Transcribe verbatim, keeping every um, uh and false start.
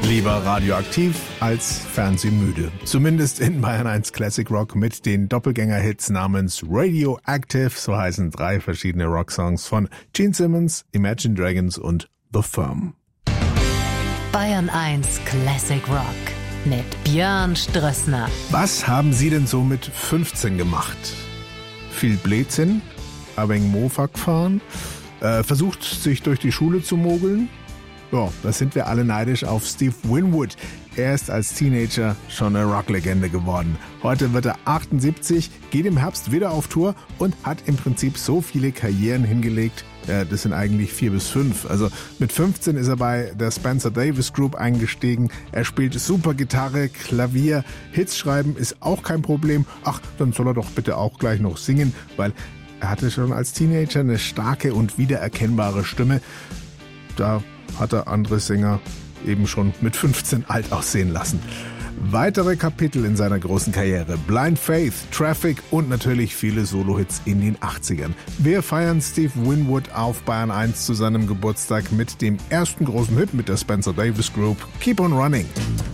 Lieber radioaktiv als fernsehmüde. Zumindest in Bayern eins Classic Rock mit den Doppelgänger-Hits namens Radioactive. So heißen drei verschiedene Rocksongs von Gene Simmons, Imagine Dragons und The Firm. Bayern eins Classic Rock mit Björn Strössner. Was haben Sie denn so mit fünfzehn gemacht? Viel Blödsinn? Ein wenig Mofa gefahren? Äh, versucht, sich durch die Schule zu mogeln? Ja, da sind wir alle neidisch auf Steve Winwood. Er ist als Teenager schon eine Rocklegende geworden. Heute wird er achtundsiebzig, geht im Herbst wieder auf Tour und hat im Prinzip so viele Karrieren hingelegt. Ja, das sind eigentlich vier bis fünf. Also mit fünfzehn ist er bei der Spencer Davis Group eingestiegen. Er spielt super Gitarre, Klavier, Hits schreiben ist auch kein Problem. Ach, dann soll er doch bitte auch gleich noch singen, weil er hatte schon als Teenager eine starke und wiedererkennbare Stimme. Da hat er andere Sänger eben schon mit fünfzehn alt aussehen lassen. Weitere Kapitel in seiner großen Karriere: Blind Faith, Traffic und natürlich viele Solo-Hits in den achtzigern. Wir feiern Steve Winwood auf Bayern eins zu seinem Geburtstag mit dem ersten großen Hit mit der Spencer Davis Group, Keep on Running.